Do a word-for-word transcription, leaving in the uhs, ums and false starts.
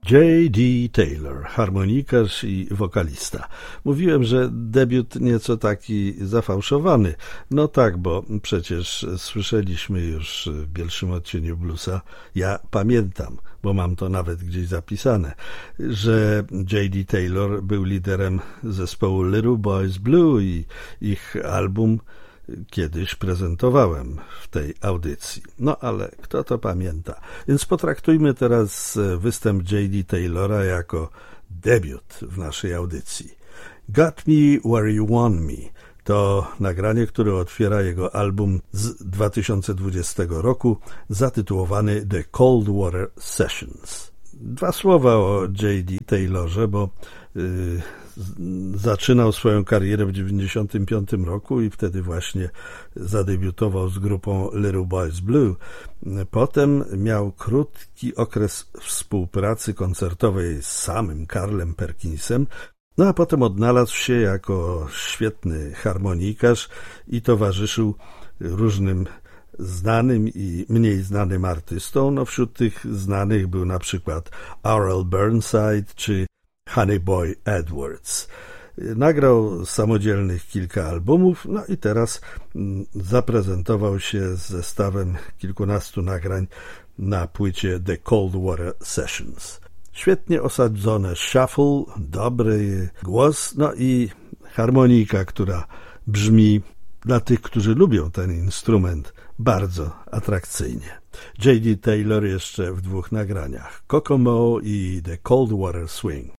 J D Taylor, harmonikarz i wokalista. Mówiłem, że debiut nieco taki zafałszowany. No tak, bo przecież słyszeliśmy już w Bielszym odcieniu bluesa, ja pamiętam, bo mam to nawet gdzieś zapisane, że J D Taylor był liderem zespołu Little Boys Blue i ich album kiedyś prezentowałem w tej audycji. No ale kto to pamięta? Więc potraktujmy teraz występ J D Taylora jako debiut w naszej audycji. Got Me Where You Want Me to nagranie, które otwiera jego album z dwa tysiące dwudziestego roku zatytułowany The Cold Water Sessions. Dwa słowa o J D Taylorze, bo yy, zaczynał swoją karierę w dziewięćdziesiątym piątym roku i wtedy właśnie zadebiutował z grupą Little Boys Blue. Potem miał krótki okres współpracy koncertowej z samym Carlem Perkinsem, no a potem odnalazł się jako świetny harmonikarz i towarzyszył różnym znanym i mniej znanym artystom. No wśród tych znanych był na przykład R L Burnside czy Honey Boy Edwards. Nagrał samodzielnych kilka albumów, no i teraz zaprezentował się z zestawem kilkunastu nagrań na płycie The Cold Water Sessions. Świetnie osadzone shuffle, dobry głos, no i harmonika, która brzmi dla tych, którzy lubią ten instrument, bardzo atrakcyjnie. J D Taylor jeszcze w dwóch nagraniach, Kokomo i The Cold Water Swing.